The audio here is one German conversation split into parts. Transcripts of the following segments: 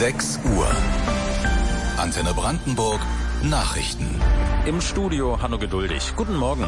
6 Uhr. Antenne Brandenburg Nachrichten. Im Studio Hanno Geduldig. Guten Morgen.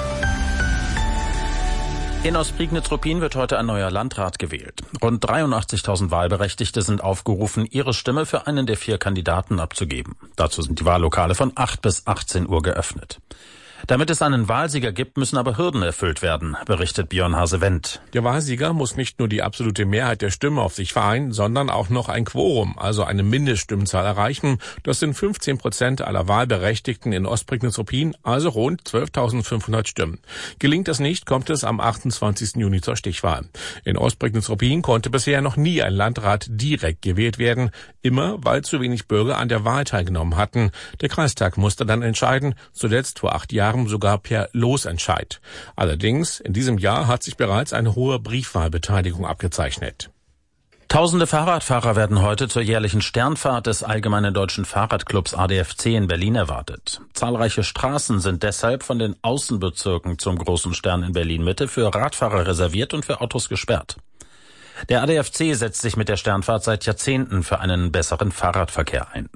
In Ostprignitz-Ruppin wird heute ein neuer Landrat gewählt. Rund 83.000 Wahlberechtigte sind aufgerufen, ihre Stimme für einen der 4 Kandidaten abzugeben. Dazu sind die Wahllokale von 8 bis 18 Uhr geöffnet. Damit es einen Wahlsieger gibt, müssen aber Hürden erfüllt werden, berichtet Björn Hase-Wendt. Der Wahlsieger muss nicht nur die absolute Mehrheit der Stimmen auf sich vereinen, sondern auch noch ein Quorum, also eine Mindeststimmenzahl erreichen. Das sind 15% aller Wahlberechtigten in Ostprignitz-Ruppin, also rund 12.500 Stimmen. Gelingt das nicht, kommt es am 28. Juni zur Stichwahl. In Ostprignitz-Ruppin konnte bisher noch nie ein Landrat direkt gewählt werden, immer weil zu wenig Bürger an der Wahl teilgenommen hatten. Der Kreistag musste dann entscheiden, zuletzt vor 8 Jahren sogar per Losentscheid. Allerdings, in diesem Jahr hat sich bereits eine hohe Briefwahlbeteiligung abgezeichnet. Tausende Fahrradfahrer werden heute zur jährlichen Sternfahrt des Allgemeinen Deutschen Fahrradclubs ADFC in Berlin erwartet. Zahlreiche Straßen sind deshalb von den Außenbezirken zum Großen Stern in Berlin-Mitte für Radfahrer reserviert und für Autos gesperrt. Der ADFC setzt sich mit der Sternfahrt seit Jahrzehnten für einen besseren Fahrradverkehr ein.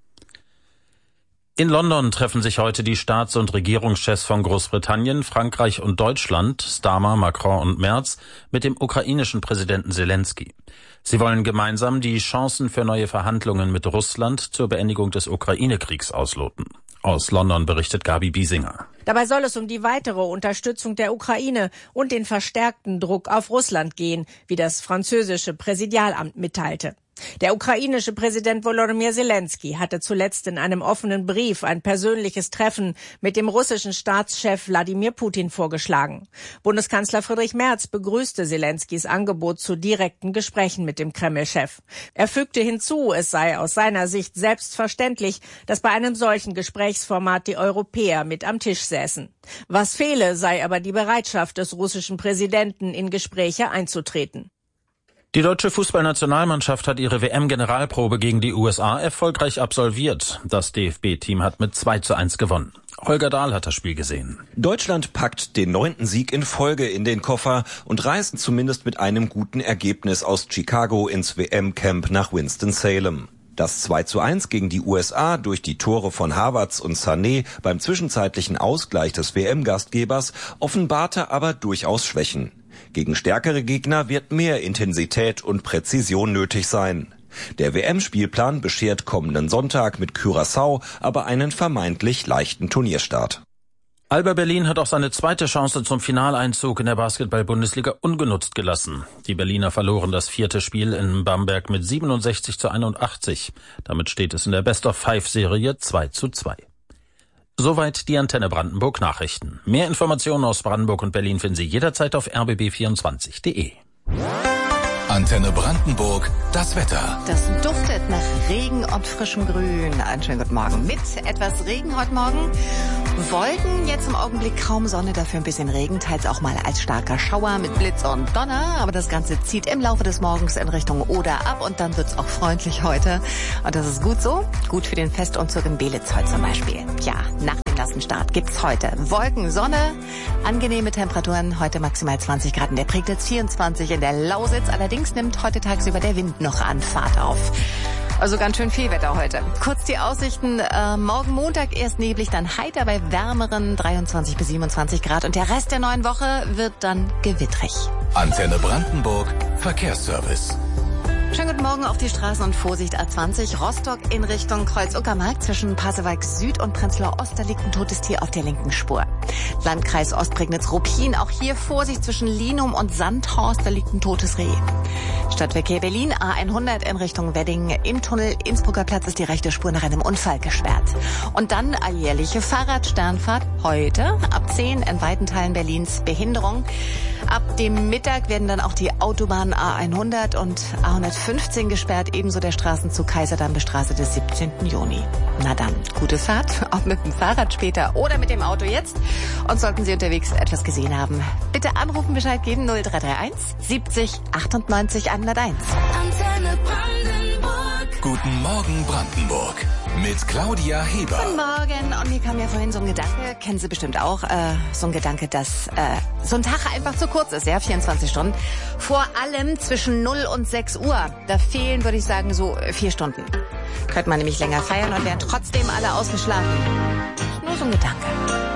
In London treffen sich heute die Staats- und Regierungschefs von Großbritannien, Frankreich und Deutschland, Starmer, Macron und Merz, mit dem ukrainischen Präsidenten Zelensky. Sie wollen gemeinsam die Chancen für neue Verhandlungen mit Russland zur Beendigung des Ukraine-Kriegs ausloten. Aus London berichtet Gabi Biesinger. Dabei soll es um die weitere Unterstützung der Ukraine und den verstärkten Druck auf Russland gehen, wie das französische Präsidialamt mitteilte. Der ukrainische Präsident Volodymyr Zelensky hatte zuletzt in einem offenen Brief ein persönliches Treffen mit dem russischen Staatschef Wladimir Putin vorgeschlagen. Bundeskanzler Friedrich Merz begrüßte Zelenskys Angebot zu direkten Gesprächen mit dem Kreml-Chef. Er fügte hinzu, es sei aus seiner Sicht selbstverständlich, dass bei einem solchen Gesprächsformat die Europäer mit am Tisch säßen. Was fehle, sei aber die Bereitschaft des russischen Präsidenten, in Gespräche einzutreten. Die deutsche Fußballnationalmannschaft hat ihre WM-Generalprobe gegen die USA erfolgreich absolviert. Das DFB-Team hat mit 2:1 gewonnen. Holger Dahl hat das Spiel gesehen. Deutschland packt den 9. Sieg in Folge in den Koffer und reist zumindest mit einem guten Ergebnis aus Chicago ins WM-Camp nach Winston-Salem. Das 2:1 gegen die USA durch die Tore von Havertz und Sané beim zwischenzeitlichen Ausgleich des WM-Gastgebers offenbarte aber durchaus Schwächen. Gegen stärkere Gegner wird mehr Intensität und Präzision nötig sein. Der WM-Spielplan beschert kommenden Sonntag mit Curaçao aber einen vermeintlich leichten Turnierstart. Alba Berlin hat auch seine zweite Chance zum Finaleinzug in der Basketball-Bundesliga ungenutzt gelassen. Die Berliner verloren das 4. Spiel in Bamberg mit 67:81. Damit steht es in der Best-of-5-Serie 2:2. Soweit die Antenne Brandenburg Nachrichten. Mehr Informationen aus Brandenburg und Berlin finden Sie jederzeit auf rbb24.de. Antenne Brandenburg, das Wetter. Das duftet nach Regen und frischem Grün. Einen schönen guten Morgen. Mit etwas Regen heute Morgen. Wolken, jetzt im Augenblick kaum Sonne, dafür ein bisschen Regen, teils auch mal als starker Schauer mit Blitz und Donner. Aber das Ganze zieht im Laufe des Morgens in Richtung Oder ab und dann wird's auch freundlich heute. Und das ist gut so. Gut für den Festumzug in Belitz heute zum Beispiel. Ja, nach dem Klassenstart gibt's heute Wolken, Sonne, angenehme Temperaturen. Heute maximal 20 Grad in der Prignitz, 24 in der Lausitz. Allerdings nimmt heute tagsüber der Wind noch an Fahrt auf. Also ganz schön viel Wetter heute. Kurz die Aussichten. Morgen Montag erst neblig, dann heiter bei wärmeren 23 bis 27 Grad. Und der Rest der neuen Woche wird dann gewittrig. Antenne Brandenburg, Verkehrsservice. Schönen guten Morgen auf die Straßen und Vorsicht A20. Rostock in Richtung Kreuz-Uckermark zwischen Pasewalk Süd und Prenzlauer Ost. Da liegt ein totes Tier auf der linken Spur. Landkreis Ostprignitz-Ruppin. Auch hier Vorsicht zwischen Linum und Sandhorst. Da liegt ein totes Reh. Stadtverkehr Berlin A100 in Richtung Wedding. Im Tunnel Innsbrucker Platz ist die rechte Spur nach einem Unfall gesperrt. Und dann alljährliche Fahrradsternfahrt heute ab 10 in weiten Teilen Berlins. Behinderung. Ab dem Mittag werden dann auch die Autobahnen A100 und A115 gesperrt, ebenso der Straßenzug Kaiserdamm-Straße des 17. Juni. Na dann, gute Fahrt, ob mit dem Fahrrad später oder mit dem Auto jetzt. Und sollten Sie unterwegs etwas gesehen haben, bitte anrufen, Bescheid geben, 0331 70 98 101. Guten Morgen Brandenburg. mit Claudia Heber. Guten Morgen. Und mir kam ja vorhin so ein Gedanke, kennen Sie bestimmt auch, so ein Gedanke, dass so ein Tag einfach zu kurz ist, ja, 24 Stunden. Vor allem zwischen 0 und 6 Uhr. Da fehlen, würde ich sagen, so 4 Stunden. Könnte man nämlich länger feiern und wären trotzdem alle ausgeschlafen. Nur so ein Gedanke.